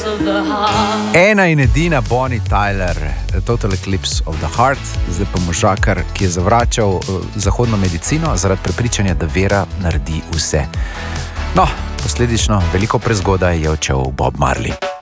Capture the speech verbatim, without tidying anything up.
Ena in edina Bonnie Tyler, Total Eclipse of the Heart, zdaj pa možakar, ki je zavračal zahodno medicino zaradi prepričanja, da vera naredi vse. No, posledično veliko prezgodaj je odšel Bob Marley.